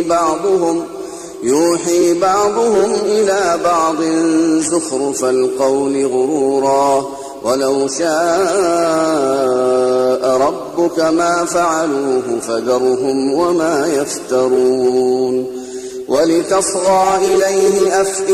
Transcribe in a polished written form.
يوحي بعضهم إلى بعض زخرف القول غرورا ولو شاء ربك ما فعلوه فذرهم وما يفترون ولتصغى إليه أفئدة